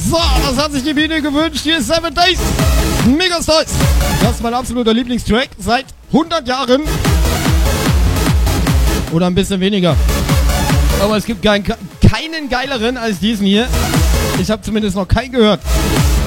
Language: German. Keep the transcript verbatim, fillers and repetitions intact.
So, das hat sich die Biene gewünscht. Hier ist Seven Days. Mega Stolz. Das ist mein absoluter Lieblingstrack seit hundert Jahren. Oder ein bisschen weniger. Aber es gibt keinen, keinen geileren als diesen hier. Ich habe zumindest noch keinen gehört.